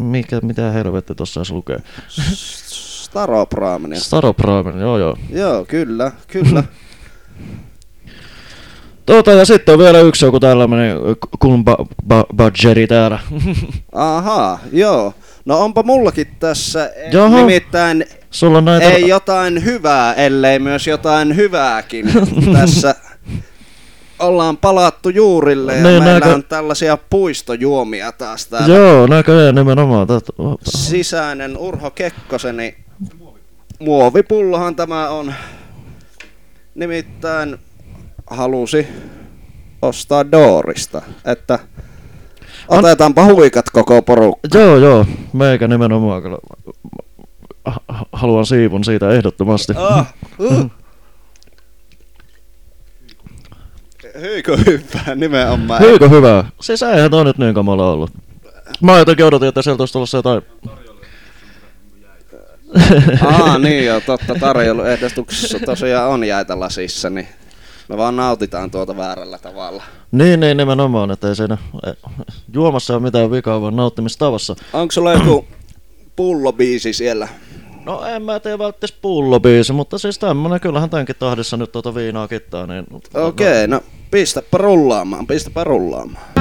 mitä helvetti tossa edes lukee? Staropraaminen. Staropraaminen, joo. Joo, kyllä. Ja sitten on vielä yksi joku tällainen Kulmbadgeri täällä. Ahaa, joo. No onpa mullakin tässä, Jaha. nimittäin Sulla on näitä... ei jotain hyvää, ellei myös jotain hyvääkin. Tässä ollaan palattu juurille ja meillä on tällaisia puistojuomia taas täällä. Joo, näköjään nimenomaan. Sisäinen Urho Kekkoseni muovipullohan tämä on. Nimittäin halusi ostaa Doorista, että otetaanpa huikat koko porukka. Joo, meikä nimenomaan kyllä haluan siivun siitä ehdottomasti. Hyykö hyvää nimenomaan. Hyykö hyvää? Siis eihän toi nyt niin kamala ollut. Mä jotenkin odotin, että sieltä olisi tulossa jotain... Niin joo, totta, tarjouluehdostuksessa tosiaan on jäitä lasissa, niin me vaan nautitaan tuota väärällä tavalla. Niin, nimenomaan, että ei siinä juomassa ole mitään vikaa, vaan nauttimistavassa. Onko sulla joku pullobiisi siellä? No en mä tiedä välttis pullobiisi, mutta siis tämmönen, kyllähän tämänkin tahdissa nyt viinaa kittaa. Niin... Okei, no pistäpä rullaamaan.